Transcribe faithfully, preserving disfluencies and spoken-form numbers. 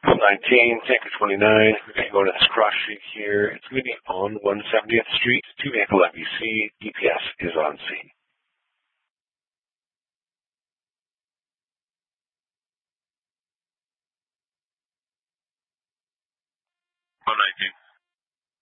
nineteen, Tanker twenty-nine. We're going to go to this cross street here. It's going to be on one seventieth Street. Two vehicle F E C. D P S is on scene. one nineteen.